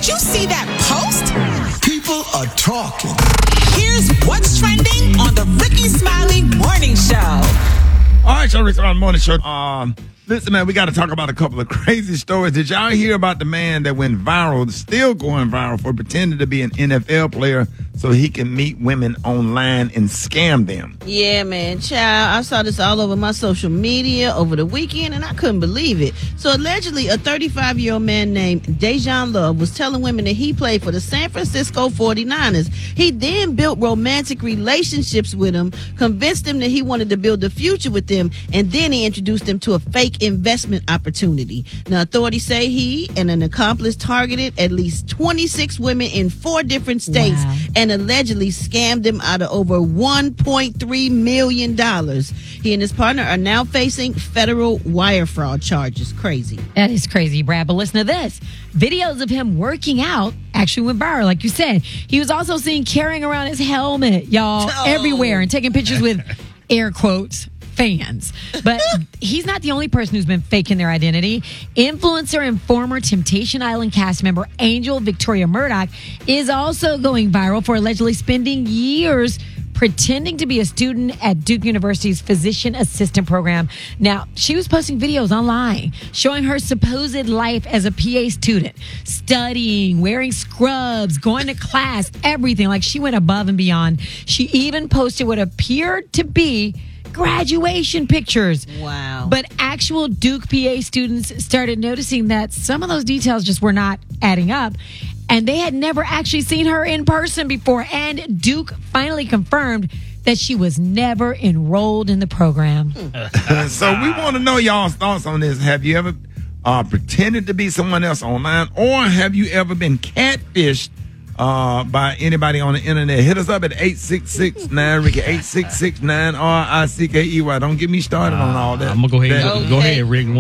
did you see that post? People are talking. Here's what's trending on the Ricky Smiley Morning Show. All right, so Ricky Smiley Morning Show. Listen, man, we got to talk about a couple of crazy stories. Did y'all hear about the man that went viral, still going viral, for pretending to be an NFL player so he can meet women online and scam them? Yeah, man, child. I saw this all over my social media over the weekend, and I couldn't believe it. So allegedly, a 35-year-old man named Dejan Love was telling women that he played for the San Francisco 49ers. He then built romantic relationships with them, convinced them that he wanted to build a future with them, and then he introduced them to a fake investment opportunity. Now, authorities say he and an accomplice targeted at least 26 women in 4 different states and allegedly scammed them out of over $1.3 million. He and his partner are now facing federal wire fraud charges. Crazy. That is crazy, Brad. But listen to this. Videos of him working out actually went viral, like you said. He was also seen carrying around his helmet, y'all, everywhere and taking pictures with air quotes fans. But he's not the only person who's been faking their identity. Influencer and former Temptation Island cast member Angel Victoria Murdoch is also going viral for allegedly spending years pretending to be a student at Duke University's physician assistant program. Now, she was posting videos online showing her supposed life as a PA student, studying, wearing scrubs, going to class, everything. Like, she went above and beyond. She even posted what appeared to be graduation pictures. Wow. But actual Duke PA students started noticing that some of those details just were not adding up. And they had never actually seen her in person before. And Duke finally confirmed that she was never enrolled in the program. So we want to know y'all's thoughts on this. Have you ever pretended to be someone else online? Or have you ever been catfished by anybody on the internet? Hit us up at 866-9-RICKY, 866-9-RICKEY. Don't get me started on all that. I'm going to go ahead, Rick.